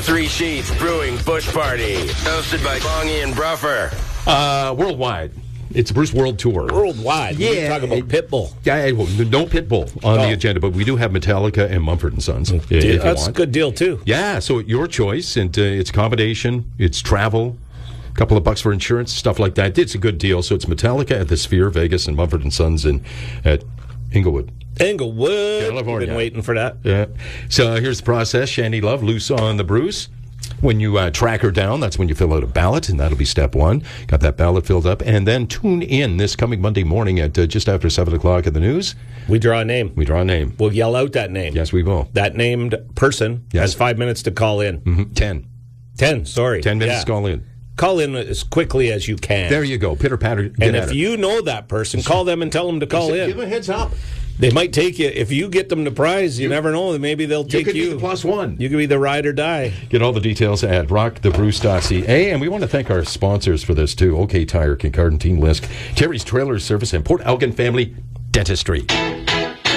Three Sheets Brewing Bush Party, hosted by Bongie and Bruffer. Worldwide. It's a Bruce World Tour. Worldwide. Yeah. You talk about Pitbull. Yeah, well, no Pitbull on the agenda, but we do have Metallica and Mumford & Sons. If you That's want. a good deal, too. Yeah, so your choice, and it's accommodation, it's travel, a couple of bucks for insurance, stuff like that. It's a good deal. So it's Metallica at the Sphere, Vegas, and Mumford & Sons at Inglewood. Inglewood. California. Been waiting for that. Yeah. So here's the process. Shandy Love, loose on the Bruce. When you track her down, that's when you fill out a ballot, and that'll be step one. Got that ballot filled up. And then tune in this coming Monday morning at just after 7 o'clock at the news. We draw a name. We draw a name. We'll yell out that name. Yes, we will. That named person has 5 minutes to call in. 10. 10, sorry. 10 minutes to call in. Call in as quickly as you can. There you go. Pitter-patter. And if you know that person, call them and tell them to call in. Give them a heads up. They might take you. If you get them the prize, you never know. Maybe they'll take you. You could be the +1. You could be the ride or die. Get all the details at rockthebruce.ca. And we want to thank our sponsors for this, too. OK Tire, Kincardine Team Lisk, Terry's Trailer Service, and Port Elgin Family Dentistry.